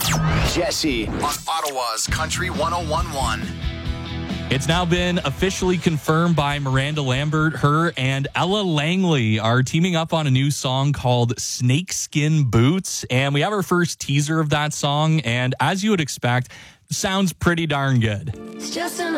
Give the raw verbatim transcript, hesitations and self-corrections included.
Jesse on Ottawa's Country one oh one point one. It's now been officially confirmed by Miranda Lambert. Her and Ella Langley are teaming up on a new song called Snakeskin Boots. And we have our first teaser of that song. And as you would expect, sounds pretty darn good. It's just an